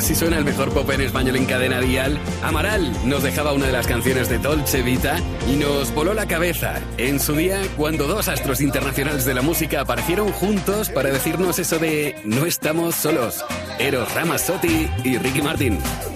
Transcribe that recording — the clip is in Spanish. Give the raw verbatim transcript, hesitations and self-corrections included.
Así suena el mejor pop en español en Cadena Dial. Amaral nos dejaba una de las canciones de Dolce Vita y nos voló la cabeza en su día cuando dos astros internacionales de la música aparecieron juntos para decirnos eso de no estamos solos. Eros Ramazzotti y Ricky Martin.